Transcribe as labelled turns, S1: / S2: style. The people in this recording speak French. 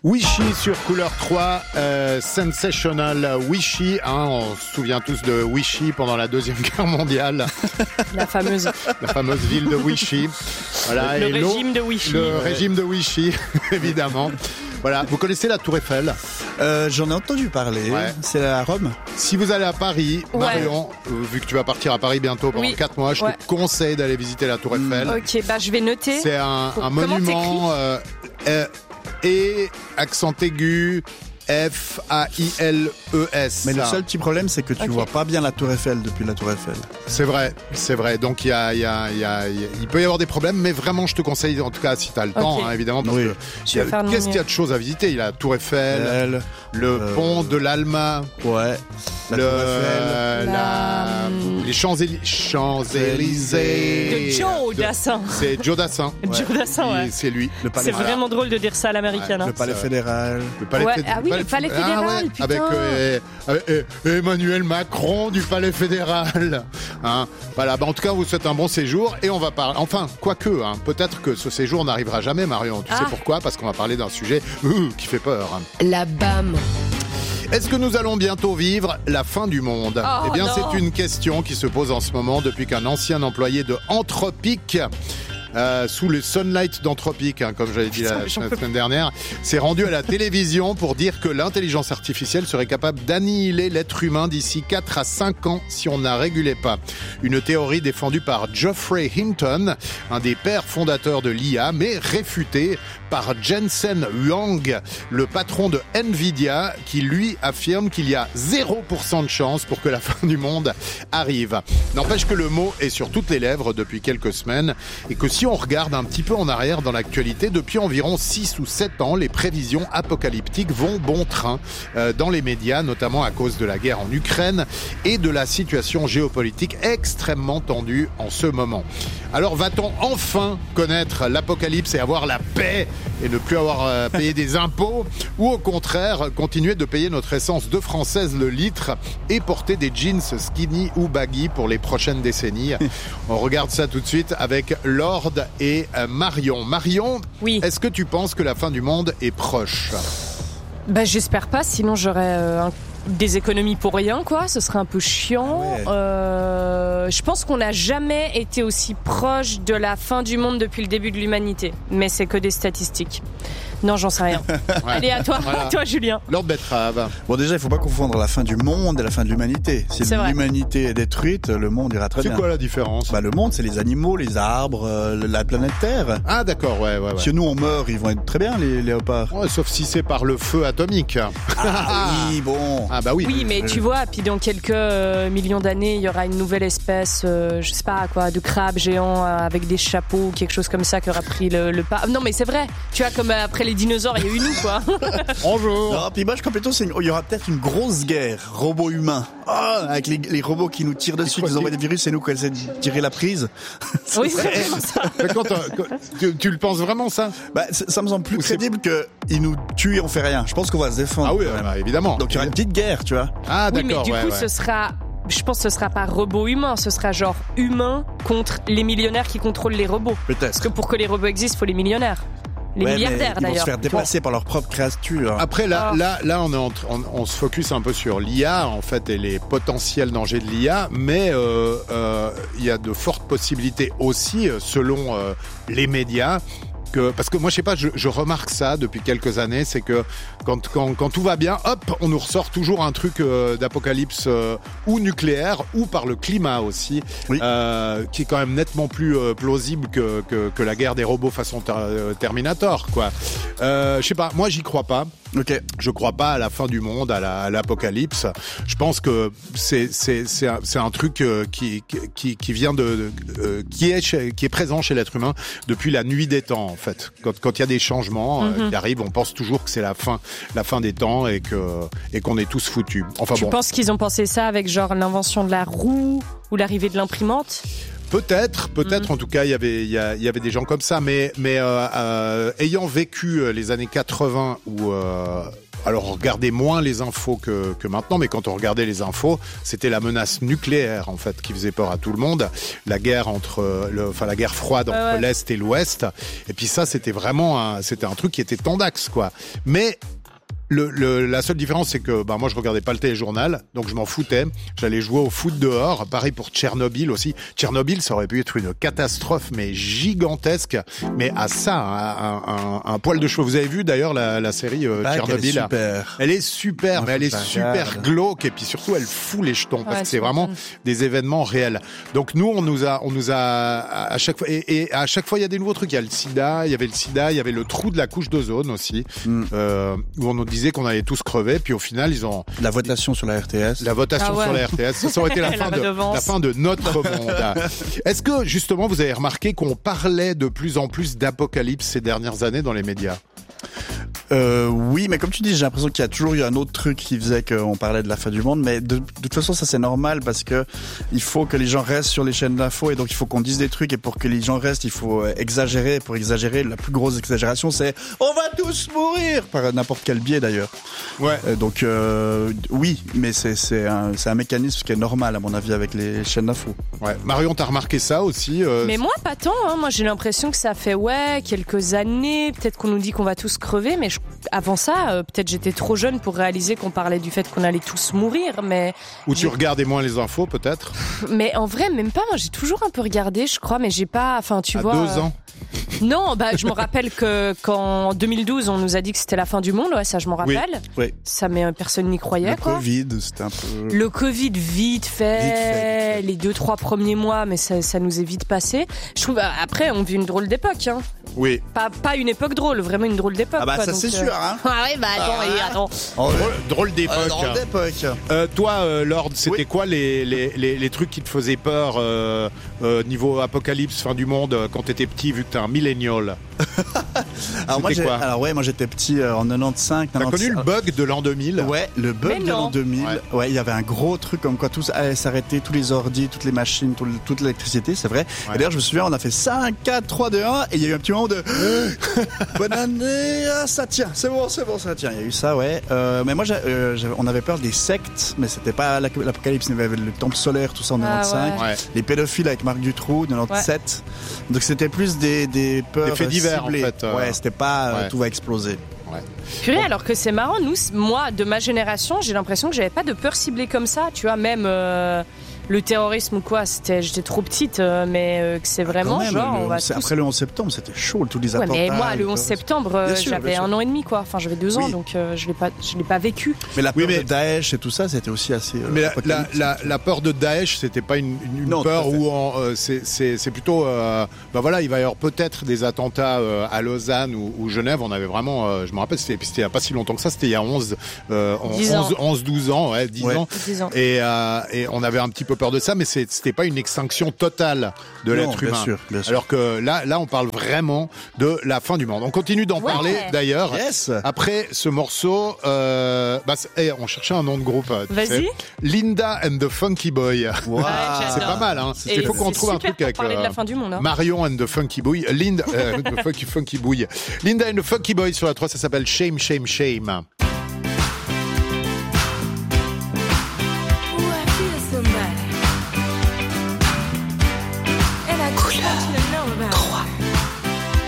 S1: Wishy sur Couleur 3, Sensational Wishy, on se souvient tous de Wishy pendant la Deuxième Guerre mondiale.
S2: La fameuse
S1: ville de Wishy. Voilà,
S2: le régime de Wishy.
S1: Le régime de Wishy, évidemment. Voilà, vous connaissez la Tour Eiffel ?
S3: J'en ai entendu parler, c'est à Rome.
S1: Si vous allez à Paris, Marion, vu que tu vas partir à Paris bientôt pendant 4 mois, je te conseille d'aller visiter la Tour Eiffel.
S2: Ok, je vais noter.
S1: C'est un monument et accent aigu F-A-I-L-E-S.
S3: Mais le seul petit problème, c'est que tu vois pas bien la Tour Eiffel depuis la Tour Eiffel.
S1: C'est vrai. Donc il peut y avoir des problèmes, mais vraiment, je te conseille, en tout cas, si tu as le temps, évidemment, parce que qu'est-ce qu'il y a de choses à visiter ? Il y a la Tour Eiffel, le pont de l'Alma,
S3: la Tour Eiffel,
S1: les Champs-Élysées.
S2: De Joe Dassin.
S1: C'est Joe Dassin.
S2: Joe Dassin, ouais.
S1: C'est lui.
S2: C'est vraiment drôle de dire ça à l'américaine.
S3: Le Palais fédéral.
S2: Le Palais fédéral, putain.
S1: Avec Emmanuel Macron du Palais fédéral. Voilà, en tout cas, on vous souhaite un bon séjour et on va parler. Enfin, quoique, peut-être que ce séjour n'arrivera jamais, Marion. Tu sais pourquoi ? Parce qu'on va parler d'un sujet qui fait peur.
S2: La BAM.
S1: Est-ce que nous allons bientôt vivre la fin du monde ? Eh bien, c'est une question qui se pose en ce moment depuis qu'un ancien employé de Anthropic, sous le sunlight d'Anthropic, comme j'avais dit la semaine dernière, s'est rendu à la télévision pour dire que l'intelligence artificielle serait capable d'annihiler l'être humain d'ici 4 à 5 ans si on n'a régulé pas. Une théorie défendue par Geoffrey Hinton, un des pères fondateurs de l'IA, mais réfutée par Jensen Huang, le patron de Nvidia, qui lui affirme qu'il y a 0% de chance pour que la fin du monde arrive. N'empêche que le mot est sur toutes les lèvres depuis quelques semaines et que si on regarde un petit peu en arrière dans l'actualité, depuis environ 6 ou 7 ans, les prévisions apocalyptiques vont bon train dans les médias, notamment à cause de la guerre en Ukraine et de la situation géopolitique extrêmement tendue en ce moment. Alors va-t-on enfin connaître l'apocalypse et avoir la paix et ne plus avoir payé des impôts, ou au contraire continuer de payer notre essence 2 françaises le litre et porter des jeans skinny ou baggy pour les prochaines décennies? On regarde ça tout de suite avec Lord et Marion. Marion, est-ce que tu penses que la fin du monde est proche ?
S2: J'espère pas, sinon j'aurais des économies pour rien, quoi. Ce serait un peu chiant. Je pense qu'on n'a jamais été aussi proche de la fin du monde depuis le début de l'humanité. Mais c'est que des statistiques. Non, j'en sais rien. Allez, à toi, à toi, Julien.
S1: Lord Betrave.
S3: Bon, déjà, il faut pas confondre la fin du monde et la fin de l'humanité. Si l'humanité est détruite, le monde ira très bien.
S1: C'est quoi la différence ?
S3: Le monde, c'est les animaux, les arbres, la planète Terre.
S1: Ah, d'accord, ouais.
S3: Si nous, on meurt, ils vont être très bien, les léopards.
S1: Ouais, sauf si c'est par le feu atomique.
S3: Oui, bon.
S2: Oui, mais tu vois, puis dans quelques millions d'années, il y aura une nouvelle espèce, je sais pas quoi, de crabe géant avec des chapeaux, quelque chose comme ça qui aura pris le pas. Non, mais c'est vrai. Tu vois, comme après les dinosaures, il y a eu nous, quoi.
S3: Bonjour. Non, puis moi, je crois plutôt il y aura peut-être une grosse guerre robots-humains. Avec les robots qui nous tirent dessus, qui nous envoient des virus et nous qui essaient de tirer la prise.
S2: Oui, c'est ça.
S1: Tu le penses vraiment, ça ?
S3: Ça me semble plus crédible qu'ils nous tuent et on fait rien. Je pense qu'on va se défendre.
S1: Ah oui, évidemment.
S3: Donc il y aura une petite guerre, tu vois.
S1: Ah,
S2: d'accord.
S1: Oui,
S2: mais du coup, ce sera... Je pense que ce sera pas robot humain, ce sera genre humain contre les millionnaires qui contrôlent les robots.
S3: Peut-être.
S2: Parce que pour que les robots existent, il faut les millionnaires. Les milliardaires, d'ailleurs.
S3: Ils vont se faire dépasser par leur propre créature.
S1: Après, là, on se focus un peu sur l'IA, en fait, et les potentiels dangers de l'IA, mais il y a de fortes possibilités aussi, selon les médias, parce que moi, je sais pas, je remarque ça depuis quelques années, c'est que quand tout va bien, hop, on nous ressort toujours un truc d'apocalypse ou nucléaire ou par le climat aussi, qui est quand même nettement plus plausible que la guerre des robots façon Terminator, quoi. Je sais pas, moi j'y crois pas.
S3: Okay.
S1: Je crois pas à la fin du monde, à l'apocalypse. Je pense que c'est un truc qui vient qui est présent chez l'être humain depuis la nuit des temps, en fait. Quand il y a des changements qui arrivent, on pense toujours que c'est la fin des temps et qu'on est tous foutus. Enfin,
S2: tu penses qu'ils ont pensé ça avec genre l'invention de la roue ou l'arrivée de l'imprimante ?
S1: Peut-être. En tout cas, il y avait des gens comme ça, mais ayant vécu les années 80 où Alors on regardait moins les infos que maintenant, mais quand on regardait les infos, c'était la menace nucléaire en fait qui faisait peur à tout le monde. La guerre la guerre froide entre l'Est et l'Ouest. Et puis ça, c'était vraiment c'était un truc qui était tendax, quoi. Mais la seule différence, c'est que moi je regardais pas le téléjournal, donc je m'en foutais. J'allais jouer au foot dehors. Pareil pour Tchernobyl aussi. Tchernobyl, ça aurait pu être une catastrophe, mais gigantesque. Mais à ça, un poil de cheveux. Vous avez vu d'ailleurs la série Tchernobyl? Elle est super, mais elle est super glauque et puis surtout elle fout les jetons parce que c'est vraiment des événements réels. Donc nous, on nous a à chaque fois et à chaque fois il y a des nouveaux trucs. Il y a le sida, il y avait le trou de la couche d'ozone aussi, où on nous disait qu'on allait tous crever, puis au final ils ont
S3: la votation sur la RTS.
S1: La votation sur la RTS, ça aurait été la fin de notre monde. Est-ce que justement vous avez remarqué qu'on parlait de plus en plus d'apocalypse ces dernières années dans les médias?
S3: Oui, mais comme tu dis, j'ai l'impression qu'il y a toujours eu un autre truc qui faisait qu'on parlait de la fin du monde, mais de toute façon ça c'est normal parce que il faut que les gens restent sur les chaînes d'infos et donc il faut qu'on dise des trucs et pour que les gens restent il faut exagérer. Pour exagérer, la plus grosse exagération c'est on va tous mourir par n'importe quel biais d'ailleurs.
S1: Ouais.
S3: Donc oui, mais c'est un mécanisme qui est normal à mon avis avec les chaînes d'infos.
S1: Ouais. Marion, t'as remarqué ça aussi?
S2: Mais moi pas tant. Moi j'ai l'impression que ça fait quelques années. Peut-être qu'on nous dit qu'on va tous crever, mais avant ça, peut-être j'étais trop jeune pour réaliser qu'on parlait du fait qu'on allait tous mourir, mais...
S1: Ou tu regardais moins les infos, peut-être?
S2: Mais en vrai, même pas. Moi, j'ai toujours un peu regardé, je crois, mais j'ai pas... Enfin, tu vois...
S1: 2 ans?
S2: Non, je me rappelle que qu'en 2012, on nous a dit que c'était la fin du monde. Ouais, ça, je m'en rappelle.
S3: Oui.
S2: Ça, mais personne n'y croyait,
S3: le
S2: quoi.
S3: Le Covid, c'était un peu...
S2: Le Covid, vite fait. Les 2-3 premiers mois, mais ça nous est vite passé. Je trouve, après, on vit une drôle d'époque, hein.
S1: Oui.
S2: Pas une époque drôle, vraiment une drôle d'époque.
S3: Ah bah
S2: quoi,
S3: ça
S2: donc,
S3: c'est sûr, hein.
S2: Ah oui, attends.
S1: Drôle d'époque.
S3: Drôle d'époque.
S1: Toi, Lord, c'était quoi les trucs qui te faisaient peur niveau apocalypse, fin du monde, quand t'étais petit, vu que t'es un millénial?
S3: Alors moi j'étais petit en 95.
S1: T'as connu le bug de l'an 2000?
S3: Ouais, le bug de l'an 2000. Ouais, il y avait un gros truc comme quoi tout allait s'arrêter, tous les ordis, toutes les machines, toute l'électricité, c'est vrai. Ouais. Et d'ailleurs je me souviens, on a fait 5, 4, 3, 2, 1 et il y a eu un petit moment de bonne année, ça tient, c'est bon, ça tient. Il y a eu ça, ouais. Mais moi on avait peur des sectes, mais c'était pas l'apocalypse, il y avait le temple solaire, tout ça en 95. Ouais. Les pédophiles avec Marc Dutroux, 97. Ouais. Donc c'était plus des peurs.
S1: Des faits divers, en fait.
S3: Ouais, c'était pas tout va exploser.
S1: Ouais.
S2: Purée, alors que c'est marrant, moi, de ma génération, j'ai l'impression que j'avais pas de peur ciblée comme ça, tu vois, même le terrorisme ou quoi, j'étais trop petite, mais que c'est vraiment
S3: même,
S2: genre...
S3: Après le 11 septembre, c'était chaud, tous les attentats.
S2: Mais moi, le 11 septembre, j'avais 1 an et demi, quoi. Enfin, j'avais 2 ans, donc je l'ai pas vécu.
S3: Mais la peur de Daesh et tout ça, c'était aussi assez...
S1: mais la peur de Daesh, c'était pas une peur où c'est plutôt... il va y avoir peut-être des attentats à Lausanne ou Genève. On avait vraiment... je me rappelle, c'était il y a pas si longtemps que ça, c'était il y a 11-12 ans. Ouais, 10 ans.
S2: 10 ans.
S1: Et on avait un petit peu peur de ça, mais c'était pas une extinction totale de l'être humain.
S3: Bien sûr.
S1: Alors que là, on parle vraiment de la fin du monde. On continue d'en parler d'ailleurs.
S3: Yes.
S1: Après ce morceau, on cherchait un nom de groupe.
S2: Vas-y.
S1: Linda and the Funky Boy.
S3: Wow.
S1: C'est pas mal, hein. Il faut qu'on trouve un truc avec
S2: parler de la fin du monde, hein.
S1: Marion and the Funky Boy. Linda and the Funky Boy. Linda and the Funky Boy sur la 3, ça s'appelle Shame, Shame, Shame.